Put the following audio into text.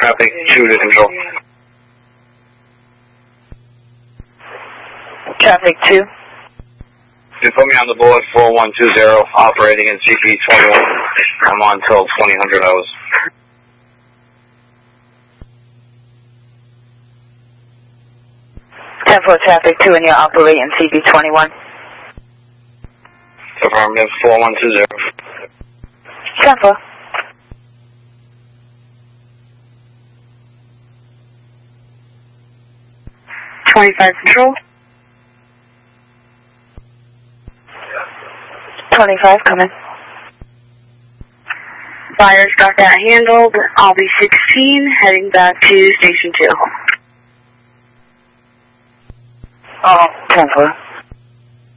Traffic 2 to control. Traffic 2. You put me on the board 4120, operating in CP21. I'm on till 2000 hours. 10-4 traffic 2 and you're operating CP21. Affirmative 4120. 10-4. Control. 25 coming. Buyers got that handled. I'll be 16, heading back to Station 2. 10-4.